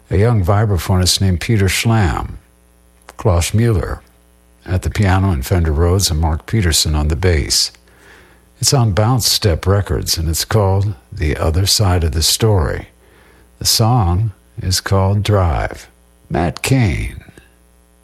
a young vibraphonist named Peter Schlam, Klaus Mueller at the piano, and Fender Rhodes, and Mark Peterson on the bass. It's on Bounce Step Records, and it's called The Other Side of the Story. The song is called Drive. Matt Cain.